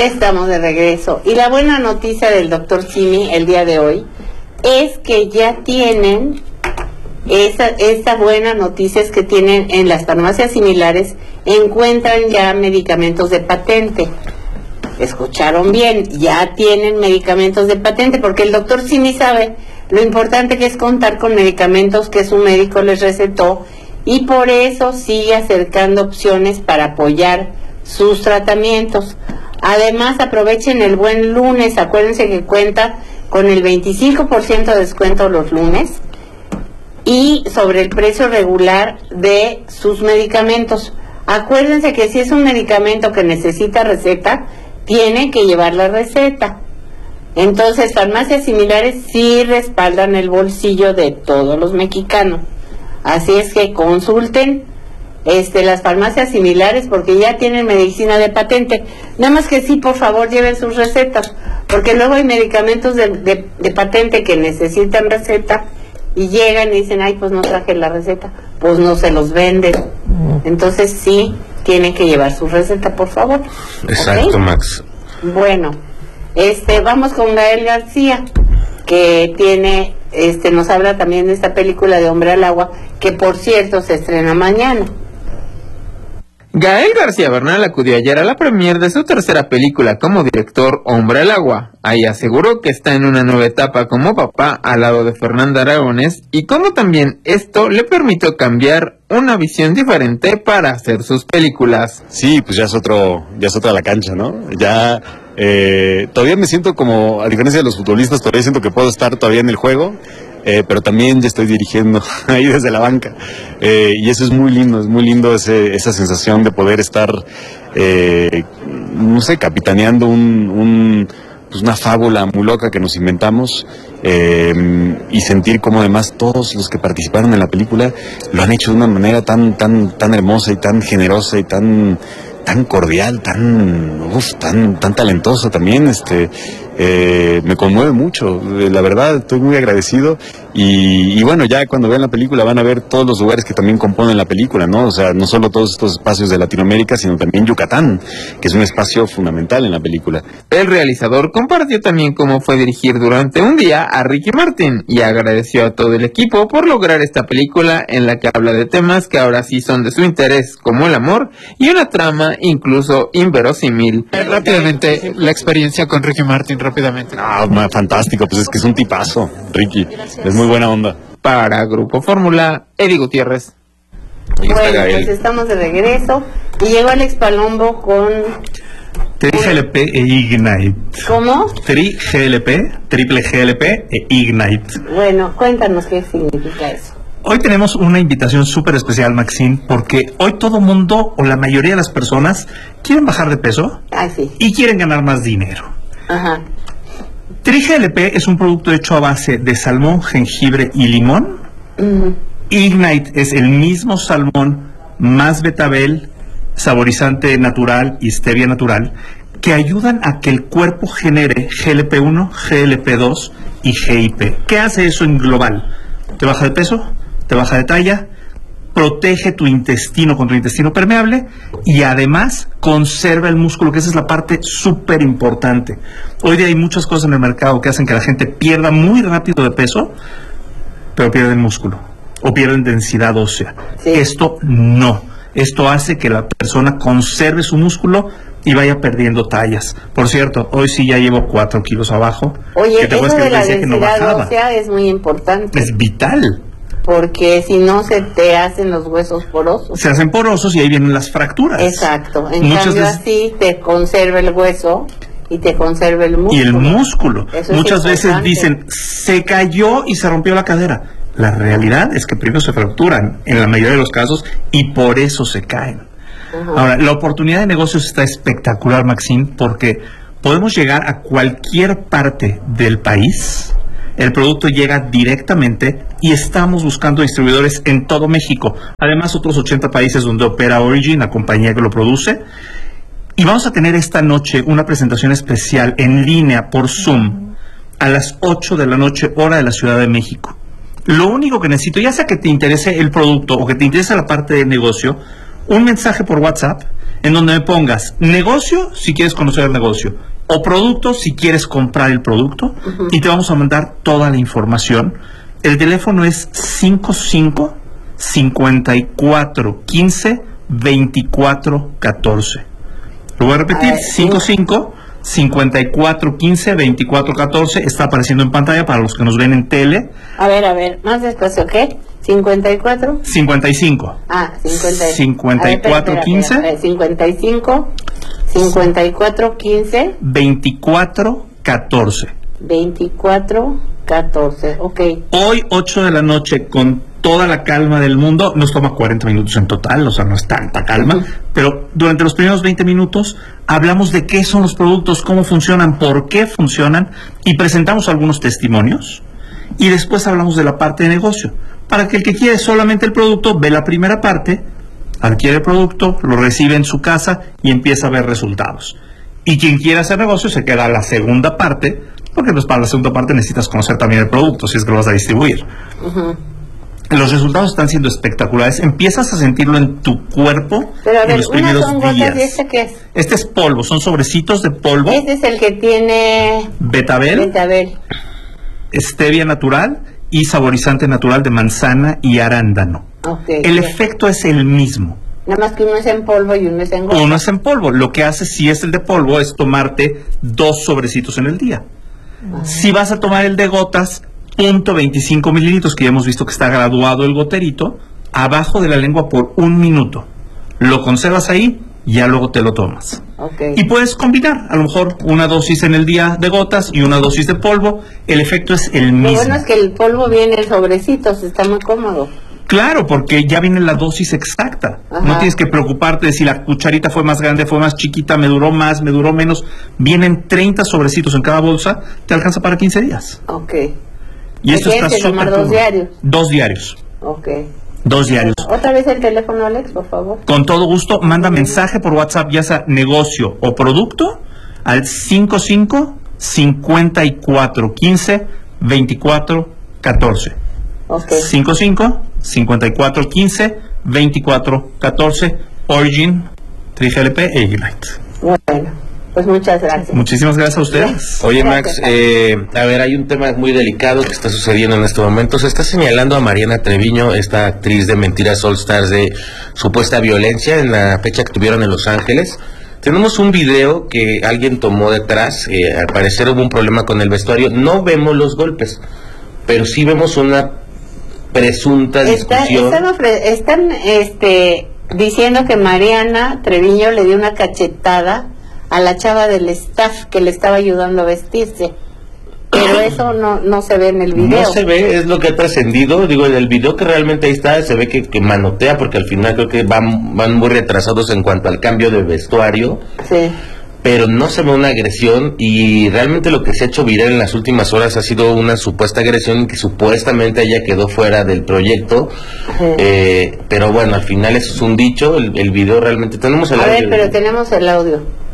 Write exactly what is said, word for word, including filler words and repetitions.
Estamos de regreso. Y la buena noticia del doctor Simi el día de hoy es que ya tienen, esa, esta buena noticia es que tienen en las farmacias similares, encuentran ya medicamentos de patente. Escucharon bien, ya tienen medicamentos de patente, porque el doctor Simi sabe lo importante que es contar con medicamentos que su médico les recetó, y por eso sigue acercando opciones para apoyar sus tratamientos. Además, aprovechen el buen lunes, acuérdense que cuenta con el veinticinco por ciento de descuento los lunes y sobre el precio regular de sus medicamentos. Acuérdense que si es un medicamento que necesita receta, tiene que llevar la receta. Entonces, farmacias similares sí respaldan el bolsillo de todos los mexicanos. Así es que consulten este las farmacias similares porque ya tienen medicina de patente. Nada más que sí, por favor, lleven sus recetas, porque luego hay medicamentos de, de, de patente que necesitan receta y llegan y dicen, ay, pues no traje la receta, pues no se los venden. Entonces sí, tienen que llevar su receta, por favor. Exacto, ¿okay? Max. Bueno, este vamos con Gael García, que tiene, este nos habla también de esta película de Hombre al Agua, que por cierto se estrena mañana. Gael García Bernal acudió ayer a la premier de su tercera película como director, Hombre al Agua. Ahí aseguró que está en una nueva etapa como papá al lado de Fernanda Aragonés, y como también esto le permitió cambiar una visión diferente para hacer sus películas. Sí, pues ya es otro, ya es otra la cancha, ¿no? Ya eh, todavía me siento como, a diferencia de los futbolistas, todavía siento que puedo estar todavía en el juego. Eh, pero también ya estoy dirigiendo ahí desde la banca, eh, y eso es muy lindo, es muy lindo ese, esa sensación de poder estar, eh, no sé, capitaneando un, un, pues una fábula muy loca que nos inventamos, eh, y sentir como además todos los que participaron en la película lo han hecho de una manera tan, tan, tan hermosa y tan generosa y tan, tan cordial, tan, uf, tan, tan talentosa también, este... Eh, me conmueve mucho, eh, la verdad estoy muy agradecido y, y bueno, ya cuando vean la película van a ver todos los lugares que también componen la película, ¿no? O sea, no solo todos estos espacios de Latinoamérica, sino también Yucatán, que es un espacio fundamental en la película. El realizador compartió también cómo fue dirigir durante un día a Ricky Martin y agradeció a todo el equipo por lograr esta película en la que habla de temas que ahora sí son de su interés, como el amor y una trama incluso inverosímil. Eh, rápidamente, la experiencia con Ricky Martin, rápidamente. Ah, fantástico, pues es que es un tipazo, Ricky. Gracias. Es muy buena onda. Para Grupo Fórmula, Eddie Gutiérrez. Bueno, pues estamos de regreso y llegó Alex Palombo con... Tri G L P e Ignite. ¿Cómo? Tri G L P, triple G L P e Ignite. Bueno, cuéntanos qué significa eso. Hoy tenemos una invitación súper especial, Maxine, porque hoy todo mundo, o la mayoría de las personas, quieren bajar de peso. Ah, sí. Y quieren ganar más dinero. Ajá. Tri G L P es un producto hecho a base de salmón, jengibre y limón. Uh-huh. Ignite es el mismo salmón más betabel, saborizante natural y stevia natural, que ayudan a que el cuerpo genere G L P uno, G L P dos y G I P. ¿Qué hace eso en global? Te baja de peso, te baja de talla, protege tu intestino contra el intestino permeable y además conserva el músculo, que esa es la parte súper importante. Hoy día hay muchas cosas en el mercado que hacen que la gente pierda muy rápido de peso, pero pierden músculo o pierden densidad ósea. Sí. Esto no. Esto hace que la persona conserve su músculo y vaya perdiendo tallas. Por cierto, hoy sí ya llevo cuatro kilos abajo. Oye, que te eso de la densidad no ósea es muy importante. Es vital. Porque si no se te hacen los huesos porosos. Se hacen porosos y ahí vienen las fracturas. Exacto. En Muchas cambio veces... así te conserva el hueso y te conserva el músculo. Y el músculo. Eso Muchas veces dicen, se cayó y se rompió la cadera. La realidad es que primero se fracturan, en la mayoría de los casos, y por eso se caen. Uh-huh. Ahora, la oportunidad de negocios está espectacular, Maxine, porque podemos llegar a cualquier parte del país. El producto llega directamente y estamos buscando distribuidores en todo México. Además, otros ochenta países donde opera Origin, la compañía que lo produce. Y vamos a tener esta noche una presentación especial en línea por Zoom a las ocho de la noche, hora de la Ciudad de México. Lo único que necesito, ya sea que te interese el producto o que te interese la parte de negocio, un mensaje por WhatsApp en donde me pongas negocio si quieres conocer el negocio o producto si quieres comprar el producto, uh-huh. y te vamos a mandar toda la información. El teléfono es cincuenta y cinco, cincuenta y cuatro, quince, veinticuatro, catorce. Lo voy a repetir, cincuenta y cinco, cincuenta y cuatro, quince, veinticuatro, catorce. Está apareciendo en pantalla para los que nos ven en tele. A ver, a ver, más despacio, ¿qué? ¿cincuenta y cuatro? cincuenta y cinco. Ah, cincuenta. cincuenta y cuatro, quince. cincuenta y cinco, cincuenta y cuatro, quince. veinticuatro, catorce. veinticuatro, catorce, ok. Hoy, ocho de la noche, con toda la calma del mundo, nos toma cuarenta minutos en total, o sea, no es tanta calma, uh-huh. pero durante los primeros veinte minutos hablamos de qué son los productos, cómo funcionan, por qué funcionan, y presentamos algunos testimonios, y después hablamos de la parte de negocio, para que el que quiere solamente el producto ve la primera parte, adquiere el producto, lo recibe en su casa y empieza a ver resultados. Y quien quiera hacer negocio se queda a la segunda parte, porque pues para la segunda parte necesitas conocer también el producto, si es que lo vas a distribuir. Uh-huh. Los resultados están siendo espectaculares. Empiezas a sentirlo en tu cuerpo. Pero a ver, en los unas primeros son gotas, días. ¿y este qué es? Este es polvo, son sobrecitos de polvo. Este es el que tiene betabel, betabel, stevia natural y saborizante natural de manzana y arándano. Okay, el bien. efecto es el mismo. Nada más que uno es en polvo y uno es en gota. Uno es en polvo. Lo que hace, si es el de polvo, es tomarte dos sobrecitos en el día. Ah. Si vas a tomar el de gotas, punto veinticinco mililitros, que ya hemos visto que está graduado el goterito, abajo de la lengua por un minuto. Lo conservas ahí y ya luego te lo tomas. Okay. Y puedes combinar, a lo mejor una dosis en el día de gotas y una dosis de polvo. El efecto es el mismo. Lo bueno es que el polvo viene en sobrecitos, está muy cómodo. Claro, porque ya viene la dosis exacta. Ajá. No tienes que preocuparte de si la cucharita fue más grande, fue más chiquita, me duró más, me duró menos. Vienen treinta sobrecitos en cada bolsa, te alcanza para quince días. Ok. Y esto está súper tomar dos diarios. Dos diarios. Ok. Dos diarios. Otra vez el teléfono, Alex, por favor. Con todo gusto, manda uh-huh. mensaje por WhatsApp, ya sea negocio o producto, al cincuenta y cinco, cincuenta y cuatro, quince, veinticuatro, catorce. Ok. cincuenta y cinco, cincuenta y cuatro, quince, veinticuatro, catorce, Origin, tres G L P e Ignite. Bueno. Pues muchas gracias. Muchísimas gracias a ustedes. Oye, Max, eh, a ver, hay un tema muy delicado que está sucediendo en este momento. Se está señalando a Mariana Treviño, esta actriz de Mentiras All Stars, de supuesta violencia en la fecha que tuvieron en Los Ángeles. Tenemos un video que alguien tomó detrás, eh, al parecer hubo un problema con el vestuario. No vemos los golpes, pero sí vemos una presunta discusión. Está, están, están este, diciendo que Mariana Treviño le dio una cachetada a la chava del staff que le estaba ayudando a vestirse, pero eso no no se ve en el video. No se ve, es lo que ha trascendido. Digo, en el video que realmente ahí está, se ve que, que manotea, porque al final creo que van, van muy retrasados en cuanto al cambio de vestuario. Sí. Pero no se ve una agresión, y realmente lo que se ha hecho viral en las últimas horas ha sido una supuesta agresión que supuestamente ella quedó fuera del proyecto. Sí. Eh, pero bueno, al final eso es un dicho. El, el video realmente tenemos el a audio. ver, pero tenemos el audio.